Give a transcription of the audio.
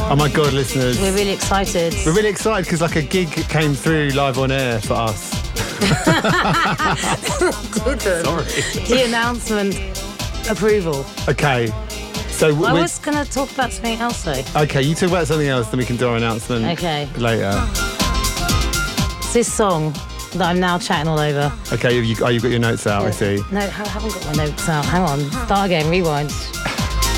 Oh my God, listeners. We're really excited. We're really excited because like a gig came through live on air for us. Sorry. The announcement approval. Okay. So I was going to talk about something else though. Okay, you talk about something else, then we can do our announcement later. It's this song that I'm now chatting all over. Okay, you've got your notes out, I see. No, I haven't got my notes out. Hang on. Start again, rewind.